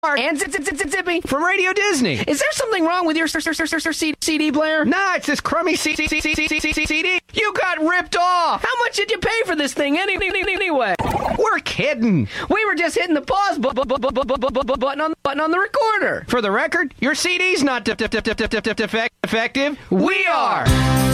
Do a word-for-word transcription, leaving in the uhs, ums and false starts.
and Zip Zip Zip Zip Zippy from Radio Disney. Is there something wrong with your C D player? Nah, it's this crummy C D. You got ripped off. How much did you pay for this thing anyway? We're kidding. We were just hitting the pause button on button on the recorder. For the record, your C D's not defective. We are.